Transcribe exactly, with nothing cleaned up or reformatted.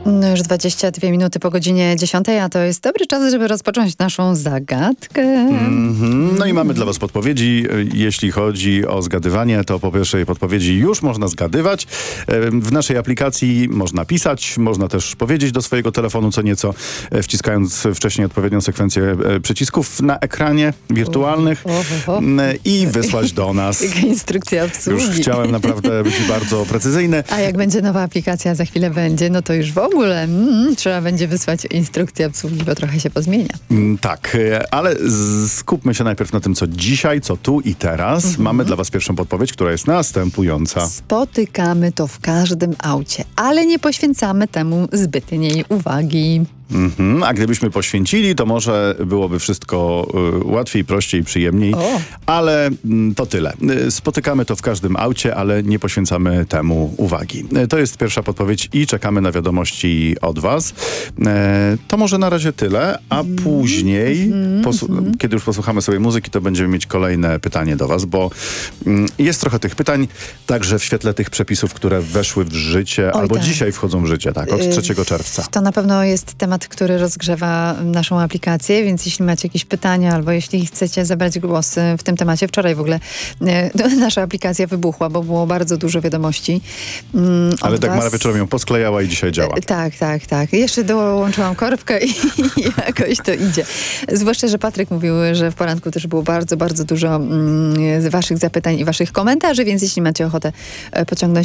No już dwadzieścia dwie minuty po godzinie dziesiątej, a to jest dobry czas, żeby rozpocząć naszą zagadkę. Mm-hmm. No i mamy dla was podpowiedzi. Jeśli chodzi o zgadywanie, to po pierwszej podpowiedzi już można zgadywać. W naszej aplikacji można pisać, można też powiedzieć do swojego telefonu co nieco, wciskając wcześniej odpowiednią sekwencję przycisków na ekranie wirtualnych Oh, oh, oh. i wysłać do nas. Jaka instrukcja obsługi. Już chciałem naprawdę być bardzo precyzyjny. A jak będzie nowa aplikacja, za chwilę będzie, no to już w ogóle mm, trzeba będzie wysłać instrukcję obsługi, bo trochę się pozmienia. Mm, tak, ale skupmy się najpierw na tym, co dzisiaj, co tu i teraz. Mhm. Mamy dla was pierwszą podpowiedź, która jest następująca. Spotykamy to w każdym aucie, ale nie poświęcamy temu zbytniej uwagi. Mhm. A gdybyśmy poświęcili, to może byłoby wszystko y, łatwiej, prościej, przyjemniej. O. Ale y, to tyle. Y, spotykamy to w każdym aucie, ale nie poświęcamy temu uwagi. Y, to jest pierwsza podpowiedź i czekamy na wiadomości od was. Y, to może na razie tyle, a mm. później, mm. posu- kiedy już posłuchamy sobie muzyki, to będziemy mieć kolejne pytanie do was, bo y, jest trochę tych pytań, także w świetle tych przepisów, które weszły w życie, Oj, albo tak. dzisiaj wchodzą w życie, tak, od trzeciego czerwca. To na pewno jest temat, który rozgrzewa naszą aplikację, więc jeśli macie jakieś pytania, albo jeśli chcecie zabrać głos w tym temacie, wczoraj w ogóle e, nasza aplikacja wybuchła, bo było bardzo dużo wiadomości. Mm, Ale tak was... Mara wieczorem ją posklejała i dzisiaj działa. E, tak, tak, tak. Jeszcze dołączyłam korbkę i, i jakoś to idzie. Zwłaszcza, że Patryk mówił, że w poranku też było bardzo, bardzo dużo mm, waszych zapytań i waszych komentarzy, więc jeśli macie ochotę pociągnąć